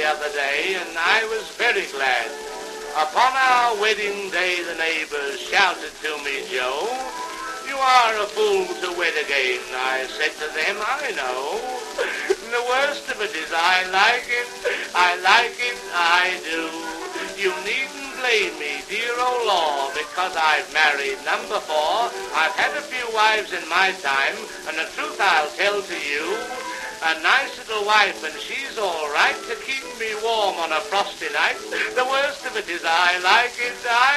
other day, and I was very glad. Upon our wedding day, the neighbors shouted to me, Joe, you are a fool to wed again. I said to them, I know. The worst of it is I like it, I do. You needn't blame me, dear old law, because I've married number 4. I've had a few wives in my time, and the truth I'll tell to you. A nice little wife, and she's all right to keep me warm on a frosty night. The worst of it is I like it,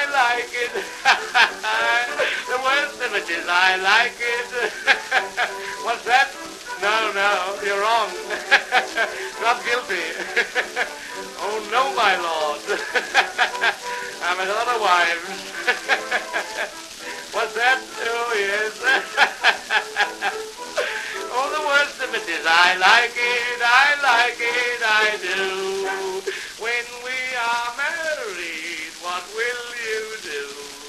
The worst of it is I like it. What's that? No, you're wrong. Not guilty. Oh, no, my lord. I've had a lot of wives. What's that? Oh, yes. Oh, the worst of it is I like it, I do. When we are married, what will you do?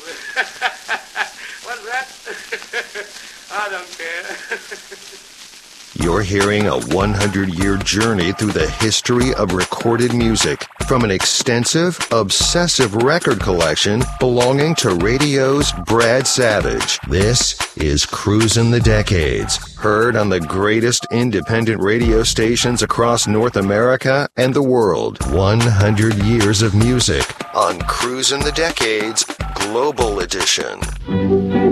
What's that? I don't care. You're hearing a 100-year journey through the history of recorded music from an extensive, obsessive record collection belonging to radio's Brad Savage. This is Cruisin' the Decades, heard on the greatest independent radio stations across North America and the world. 100 years of music on Cruisin' the Decades Global Edition.